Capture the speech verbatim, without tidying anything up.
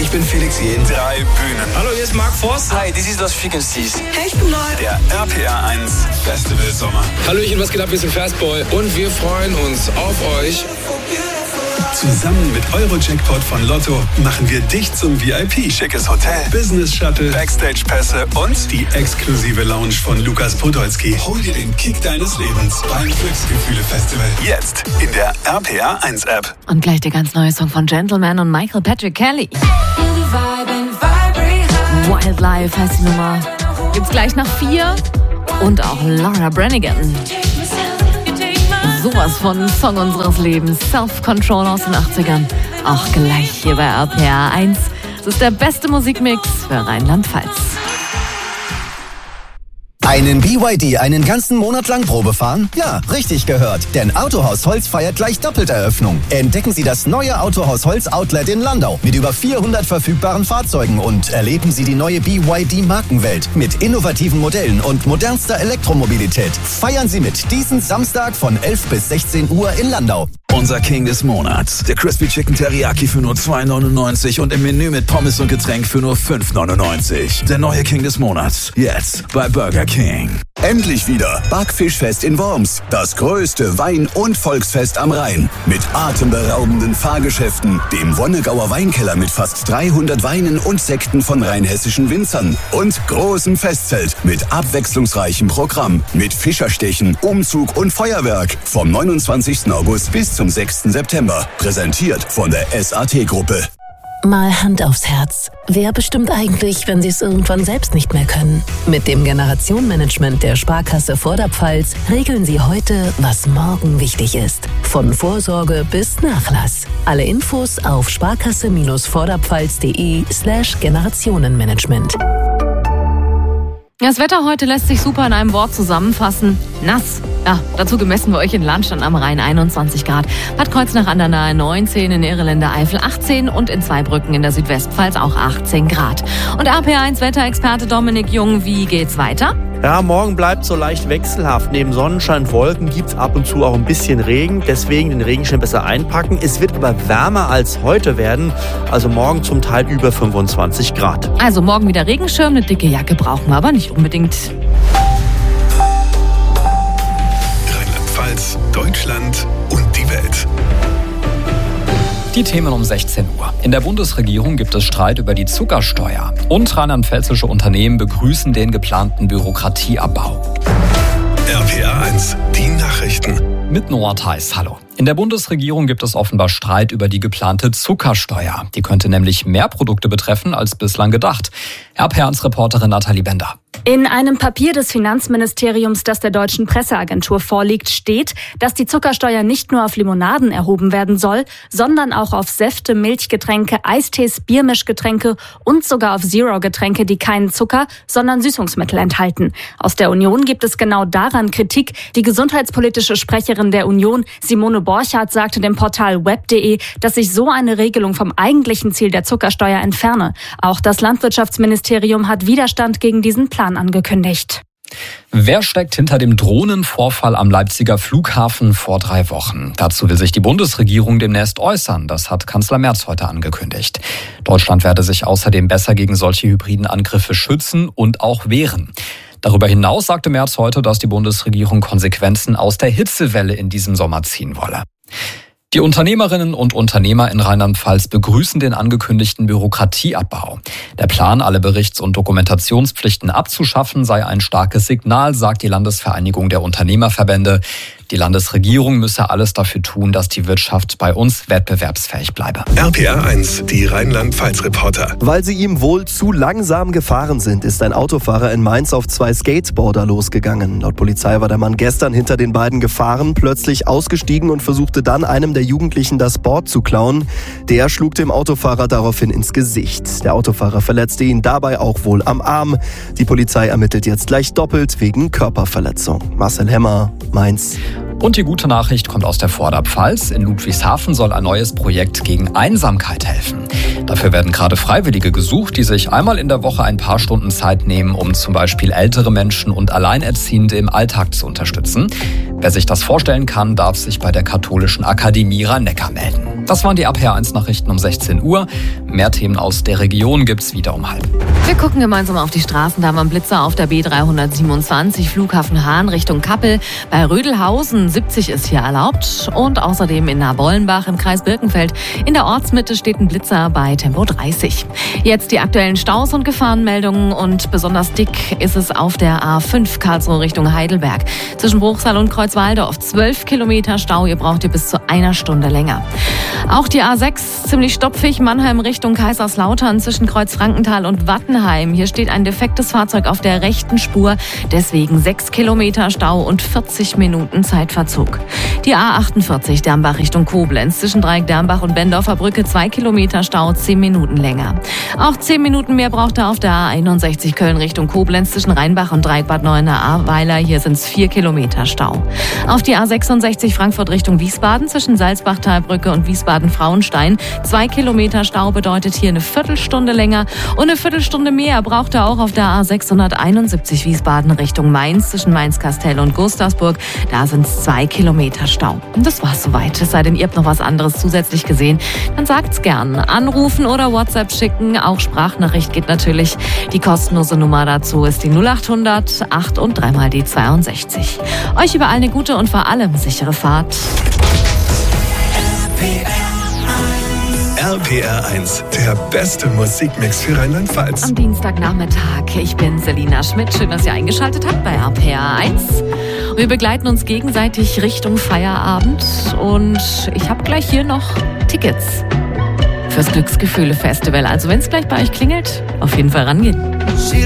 ich bin Felix Jähn. Drei Bühnen. Hallo, hier ist Mark Forster. Hi, this is Los Frequencies. Hey, ich bin Neu. Der R P R eins Festival Sommer. Hallöchen, was geht ab? Wir sind Fastboy und wir freuen uns auf euch. Zusammen mit Euro-Jackpot von Lotto machen wir dich zum V I P. Schickes Hotel, Business-Shuttle, Backstage-Pässe und die exklusive Lounge von Lukas Podolski. Hol dir den Kick deines Lebens beim Glücksgefühle-Festival. Jetzt in der R P R eins App. Und gleich der ganz neue Song von Gentleman und Michael Patrick Kelly. Wildlife heißt die Nummer. Gibt's gleich nach vier. Und auch Laura Branigan. Sowas von Song unseres Lebens. Self-Control aus den achtzigern. Auch gleich hier bei R P R eins. Das ist der beste Musikmix für Rheinland-Pfalz. Einen B Y D einen ganzen Monat lang Probe fahren? Ja, richtig gehört. Denn Autohaus Holz feiert gleich Doppelteröffnung. Entdecken Sie das neue Autohaus Holz Outlet in Landau mit über vierhundert verfügbaren Fahrzeugen und erleben Sie die neue B Y D Markenwelt mit innovativen Modellen und modernster Elektromobilität. Feiern Sie mit diesen Samstag von elf bis sechzehn Uhr in Landau. Unser King des Monats. Der Crispy Chicken Teriyaki für nur zwei neunundneunzig und im Menü mit Pommes und Getränk für nur fünf neunundneunzig. Der neue King des Monats. Jetzt bei Burger King. Endlich wieder Backfischfest in Worms. Das größte Wein- und Volksfest am Rhein. Mit atemberaubenden Fahrgeschäften, dem Wonnegauer Weinkeller mit fast dreihundert Weinen und Sekten von rheinhessischen Winzern und großem Festzelt mit abwechslungsreichem Programm. Mit Fischerstechen, Umzug und Feuerwerk. Vom neunundzwanzigsten August bis zum sechsten September. Präsentiert von der S A T-Gruppe. Mal Hand aufs Herz. Wer bestimmt eigentlich, wenn Sie es irgendwann selbst nicht mehr können? Mit dem Generationenmanagement der Sparkasse Vorderpfalz regeln Sie heute, was morgen wichtig ist. Von Vorsorge bis Nachlass. Alle Infos auf sparkasse-vorderpfalz.de slash Generationenmanagement. Das Wetter heute lässt sich super in einem Wort zusammenfassen. Nass. Ja, dazu gemessen wir euch in Landstand am Rhein einundzwanzig Grad. Bad Kreuznach an der Nahe neunzehn, in Irrländer Eifel achtzehn und in Zweibrücken in der Südwestpfalz auch achtzehn Grad. Und R P R eins Wetterexperte Dominik Jung, wie geht's weiter? Ja, morgen bleibt so leicht wechselhaft. Neben Sonnenschein und Wolken gibt's ab und zu auch ein bisschen Regen. Deswegen den Regenschirm besser einpacken. Es wird aber wärmer als heute werden. Also morgen zum Teil über fünfundzwanzig Grad. Also morgen wieder Regenschirm, eine dicke Jacke brauchen wir aber nicht unbedingt. Rheinland-Pfalz, Deutschland und die Welt. Die Themen um sechzehn Uhr. In der Bundesregierung gibt es Streit über die Zuckersteuer. Und rheinland-pfälzische Unternehmen begrüßen den geplanten Bürokratieabbau. R P R eins, die Nachrichten. Mit Noah Theis, hallo. In der Bundesregierung gibt es offenbar Streit über die geplante Zuckersteuer. Die könnte nämlich mehr Produkte betreffen als bislang gedacht. R P R eins Reporterin Nathalie Bender. In einem Papier des Finanzministeriums, das der Deutschen Presseagentur vorliegt, steht, dass die Zuckersteuer nicht nur auf Limonaden erhoben werden soll, sondern auch auf Säfte, Milchgetränke, Eistees, Biermischgetränke und sogar auf Zero-Getränke, die keinen Zucker, sondern Süßungsmittel enthalten. Aus der Union gibt es genau daran Kritik. Die gesundheitspolitische Sprecherin der Union, Simone Borchardt, sagte dem Portal web punkt de, dass sich so eine Regelung vom eigentlichen Ziel der Zuckersteuer entferne. Auch das Landwirtschaftsministerium hat Widerstand gegen diesen Plan angekündigt. Wer steckt hinter dem Drohnenvorfall am Leipziger Flughafen vor drei Wochen? Dazu will sich die Bundesregierung demnächst äußern. Das hat Kanzler Merz heute angekündigt. Deutschland werde sich außerdem besser gegen solche hybriden Angriffe schützen und auch wehren. Darüber hinaus sagte Merz heute, dass die Bundesregierung Konsequenzen aus der Hitzewelle in diesem Sommer ziehen wolle. Die Unternehmerinnen und Unternehmer in Rheinland-Pfalz begrüßen den angekündigten Bürokratieabbau. Der Plan, alle Berichts- und Dokumentationspflichten abzuschaffen, sei ein starkes Signal, sagt die Landesvereinigung der Unternehmerverbände. Die Landesregierung müsse alles dafür tun, dass die Wirtschaft bei uns wettbewerbsfähig bleibe. R P R eins, die Rheinland-Pfalz-Reporter. Weil sie ihm wohl zu langsam gefahren sind, ist ein Autofahrer in Mainz auf zwei Skateboarder losgegangen. Laut Polizei war der Mann gestern hinter den beiden gefahren, plötzlich ausgestiegen und versuchte dann einem der Jugendlichen das Board zu klauen. Der schlug dem Autofahrer daraufhin ins Gesicht. Der Autofahrer verletzte ihn dabei auch wohl am Arm. Die Polizei ermittelt jetzt gleich doppelt wegen Körperverletzung. Marcel Hemmer, Mainz. Und die gute Nachricht kommt aus der Vorderpfalz. In Ludwigshafen soll ein neues Projekt gegen Einsamkeit helfen. Dafür werden gerade Freiwillige gesucht, die sich einmal in der Woche ein paar Stunden Zeit nehmen, um zum Beispiel ältere Menschen und Alleinerziehende im Alltag zu unterstützen. Wer sich das vorstellen kann, darf sich bei der Katholischen Akademie Rhein-Neckar melden. Das waren die A P R eins Nachrichten um sechzehn Uhr. Mehr Themen aus der Region gibt's wieder um halb. Wir gucken gemeinsam auf die Straßen. Da waren Blitzer auf der B dreihundertsiebenundzwanzig, Flughafen Hahn Richtung Kappel. Bei Rödelhausen siebzig ist hier erlaubt. Und außerdem in Nabollenbach im Kreis Birkenfeld. In der Ortsmitte steht ein Blitzer bei Tempo dreißig. Jetzt die aktuellen Staus und Gefahrenmeldungen. Und besonders dick ist es auf der A fünf Karlsruhe Richtung Heidelberg. Zwischen Bruchsal und Kreuzwaldorf zwölf Kilometer Stau. Ihr braucht ihr bis zu einer Stunde länger. Auch die A sechs ziemlich stopfig, Mannheim Richtung Kaiserslautern zwischen Kreuzfrankenthal und Wattenheim. Hier steht ein defektes Fahrzeug auf der rechten Spur, deswegen sechs Kilometer Stau und vierzig Minuten Zeitverzug. Die A achtundvierzig Dermbach Richtung Koblenz zwischen Dreieck Dermbach und Bendorfer Brücke zwei Kilometer Stau, zehn Minuten länger. Auch zehn Minuten mehr braucht er auf der A einundsechzig Köln Richtung Koblenz zwischen Rheinbach und Dreieck Bad Neuenahr-Ahrweiler. Hier sind es vier Kilometer Stau. Auf die A sechsundsechzig Frankfurt Richtung Wiesbaden zwischen Salzbachtalbrücke und Wiesbaden-Frauenstein. Zwei Kilometer Stau bedeutet hier eine Viertelstunde länger. Und eine Viertelstunde mehr braucht er auch auf der A sechshunderteinundsiebzig Wiesbaden Richtung Mainz zwischen Mainz-Kastel und Gustavsburg. Da sind es zwei Kilometer Stau. Und das war's soweit. Es sei denn, ihr habt noch was anderes zusätzlich gesehen, dann sagt's gern. Anrufen oder WhatsApp schicken. Auch Sprachnachricht geht natürlich. Die kostenlose Nummer dazu ist die null achthundert acht und dreimal die zweiundsechzig. Euch überall eine gute und vor allem sichere Fahrt. R P R eins, der beste Musikmix für Rheinland-Pfalz. Am Dienstagnachmittag. Ich bin Selina Schmidt. Schön, dass ihr eingeschaltet habt bei R P R eins. Wir begleiten uns gegenseitig Richtung Feierabend. Und ich habe gleich hier noch Tickets fürs Glücksgefühle-Festival. Also wenn es gleich bei euch klingelt, auf jeden Fall rangehen.